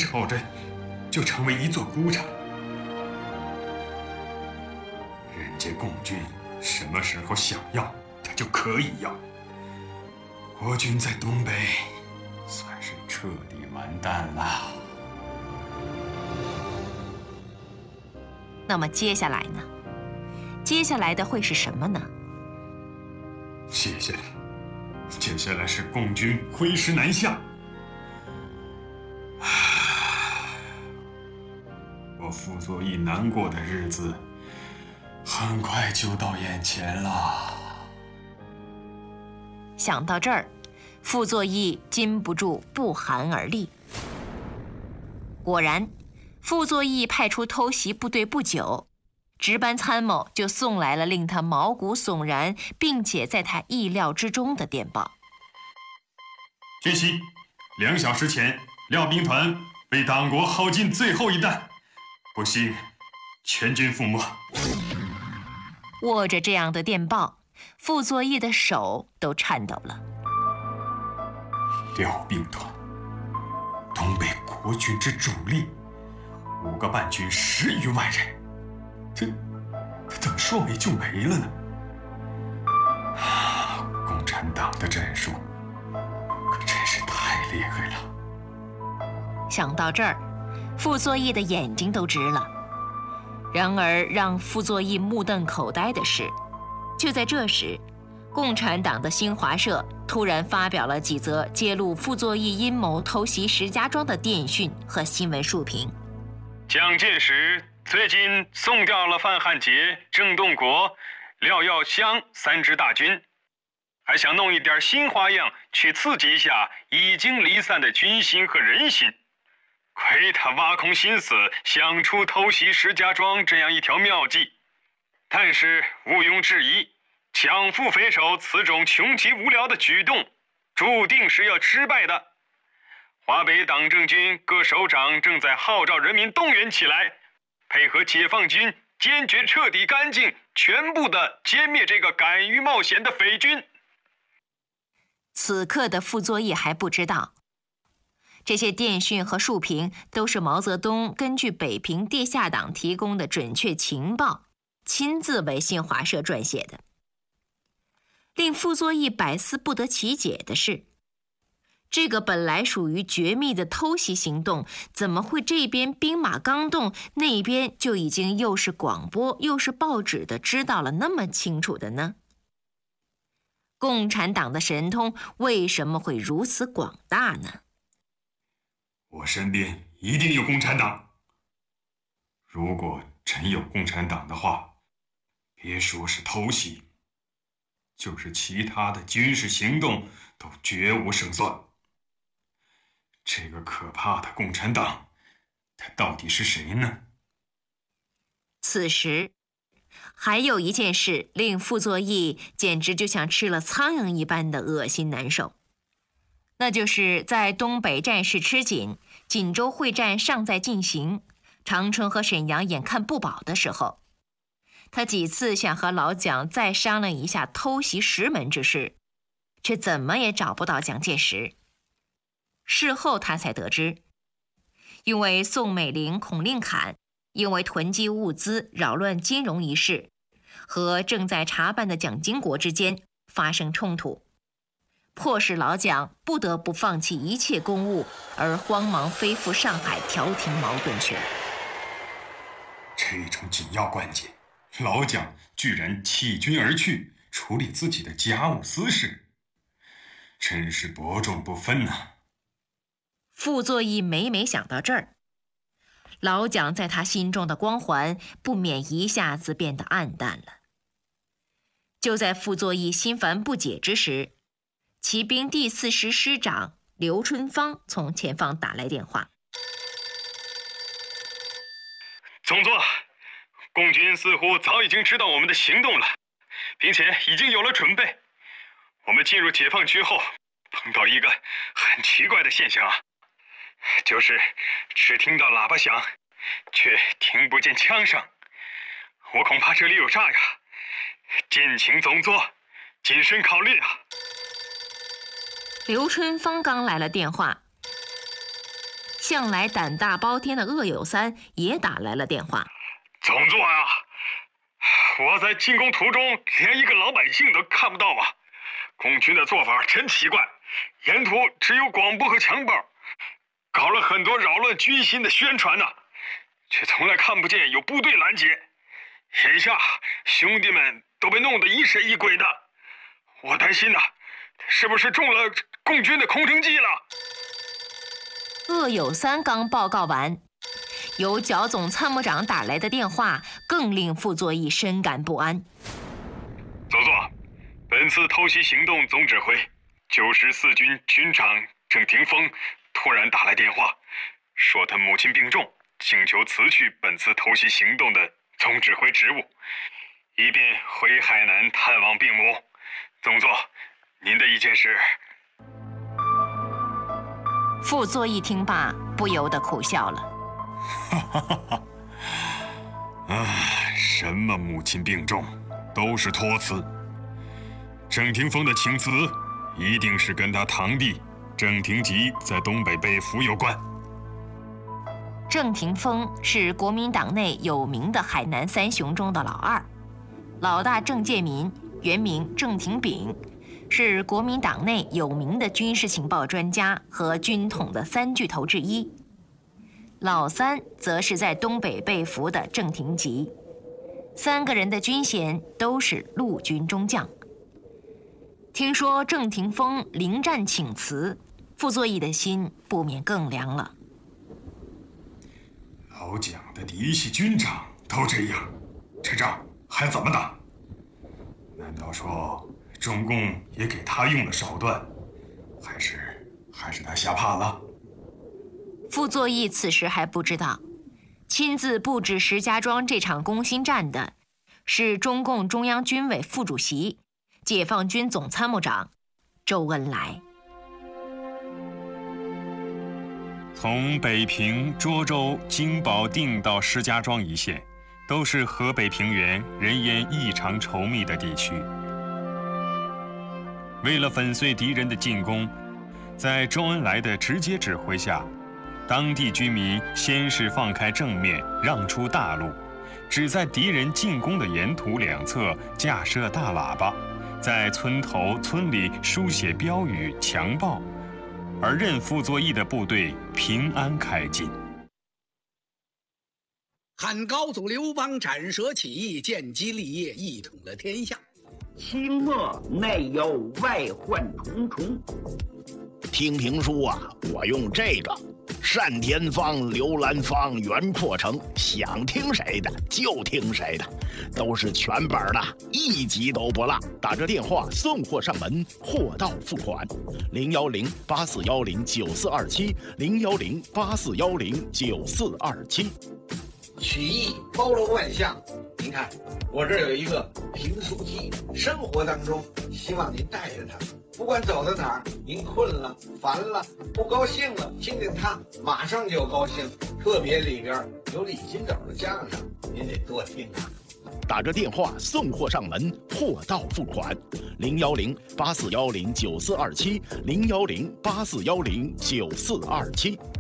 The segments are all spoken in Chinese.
后镇就成为一座孤城。人家共军什么时候想要，他就可以要。国军在东北算是彻底完蛋了。 那么接下来呢？接下来的会是什么呢？ 接下来是共军挥师南下。我傅作义难过的日子很快就到眼前了。 想到这儿，傅作义禁不住不寒而栗。果然，傅作义派出偷袭部队不久，值班参谋就送来了令他毛骨悚然，并且在他意料之中的电报。 讯息：2小时前，廖兵团被党国耗尽最后一弹，不幸全军覆没。 握着这样的电报，傅作义的手都颤抖了。 廖兵团，东北国军之主力，5个半军10余万人，他怎么说没就没了呢？共产党的战术可真是太厉害了。 想到这儿，傅作义的眼睛都直了。然而让傅作义目瞪口呆的是，就在这时，共产党的新华社突然发表了几则揭露傅作义阴谋偷袭石家庄的电讯和新闻竖屏。 蒋介石最近送调了范汉杰、郑洞国、廖耀湘3支大军，还想弄一点新花样去刺激一下已经离散的军心和人心。亏他挖空心思想出偷袭石家庄这样一条妙计，但是毋庸置疑，抢腹匪首此种穷极无聊的举动，注定是要失败的。华北党政军各首长正在号召人民动员起来，配合解放军，坚决彻底干净，全部的歼灭这个敢于冒险的匪军。 此刻的傅作义还不知道，这些电讯和竖屏都是毛泽东根据北平地下党提供的准确情报，亲自为新华社撰写的。令傅作义百思不得其解的是，这个本来属于绝密的偷袭行动，怎么会这边兵马刚动，那边就已经又是广播又是报纸的知道了那么清楚的呢？共产党的神通为什么会如此广大呢？ 我身边一定有共产党。如果真有共产党的话，别说是偷袭，就是其他的军事行动都绝无胜算。这个可怕的共产党，他到底是谁呢？ 此时，还有一件事令傅作义简直就像吃了苍蝇一般的恶心难受。那就是在东北战事吃紧，锦州会战尚在进行，长春和沈阳眼看不保的时候，他几次想和老蒋再商量一下偷袭石门之事，却怎么也找不到蒋介石。事后他才得知，因为宋美龄、孔令侃因为囤积物资扰乱金融一事，和正在查办的蒋经国之间发生冲突，迫使老蒋不得不放弃一切公务，而慌忙飞赴上海调停矛盾去了。 这种紧要关节，老蒋居然弃军而去，处理自己的家务私事，真是伯仲不分呐。 傅作义每每想到这儿，老蒋在他心中的光环不免一下子变得暗淡了。就在傅作义心烦不解之时，骑兵第4师师长刘春芳从前方打来电话。 总座，共军似乎早已经知道我们的行动了，并且已经有了准备。我们进入解放区后，碰到一个很奇怪的现象啊，就是只听到喇叭响，却听不见枪声。我恐怕这里有诈呀，敬请总座谨慎考虑啊。 刘春芳刚来了电话， 向来胆大包天的鄂有三也打来了电话。 总座啊，我在进攻途中连一个老百姓都看不到啊！共军的做法真奇怪，沿途只有广播和枪炮，搞了很多扰乱军心的宣传却从来看不见有部队拦截。眼下兄弟们都被弄得疑神疑鬼的，我担心是不是中了共军的空城计了？ 鄂有三刚报告完，由剿总参谋长打来的电话更令傅作义深感不安。 总座，本次偷袭行动总指挥94军军长郑廷锋突然打来电话，说他母亲病重，请求辞去本次偷袭行动的总指挥职务，以便回海南探望病母。总座，您的意见是？ 傅作义听罢，不由得苦笑了。 什么母亲病重，都是托词。郑廷锋的请辞，一定是跟他堂弟郑廷吉在东北被俘有关。 郑廷锋是国民党内有名的海南三雄中的老二，老大郑介民原名郑廷炳，是国民党内有名的军事情报专家和军统的三巨头之一。老三则是在东北被俘的郑廷吉，三个人的军衔都是陆军中将。听说郑廷锋临战请辞，傅作义的心不免更凉了。 老蒋的嫡系军长都这样，这仗还怎么打？难道说中共也给他用了手段，还是他吓怕了？ 傅作义此时还不知道，亲自布置石家庄这场攻心战的是中共中央军委副主席、解放军总参谋长周恩来。 从北平、涿州、京保定到石家庄一线，都是河北平原人烟异常稠密的地区。为了粉碎敌人的进攻，在周恩来的直接指挥下，当地居民先是放开正面，让出大路，只在敌人进攻的沿途两侧架设大喇叭，在村头村里书写标语强报，而任傅作义的部队平安开进。 汉高祖刘邦斩蛇起义，建基立业，一统了天下。 清末内忧外患重重。 听评书啊，我用这个单田芳、刘兰芳、袁阔成，想听谁的就听谁的，都是全本的，一集都不落。打这电话送货上门，货到付款。010-8410-9427，010-8410-9427。 曲艺包罗万象，您看我这儿有一个评书机，生活当中希望您带着它，不管走到哪儿，您困了、烦了、不高兴了，听听它，马上就高兴。特别里边有李金斗的相声，您得多听啊。 打这电话送货上门，货到付款。010-8410-9427，010-8410-9427。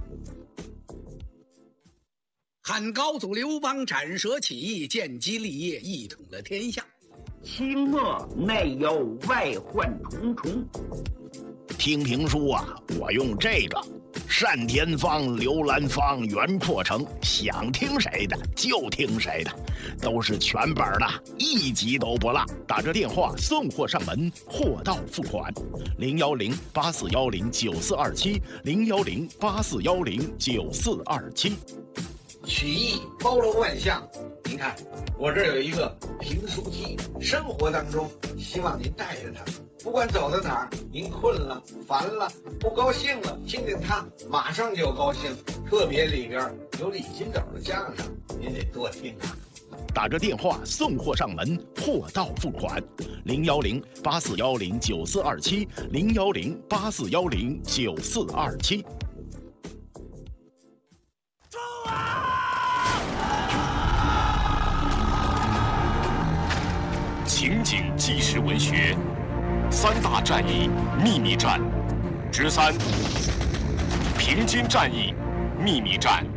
汉高祖刘邦斩蛇起义，建基立业，一统了天下。 清末内忧外患重重。 听评书啊，我用这个单田芳、刘兰芳、袁阔成，想听谁的就听谁的，都是全本的，一集都不落。打这电话送货上门，货到付款。010-8410-9427，010-8410-9427。 曲艺包罗万象，您看我这儿有一个评书机，生活当中希望您带着它，不管走到哪儿，您困了、烦了、不高兴了，听听它，马上就高兴。特别里边有李金斗的相声，您得多听啊。 打这电话送货上门，货到付款。010-8410-9427，010-8410-9427。 情景纪实文学，三大战役秘密战之3，平津战役秘密战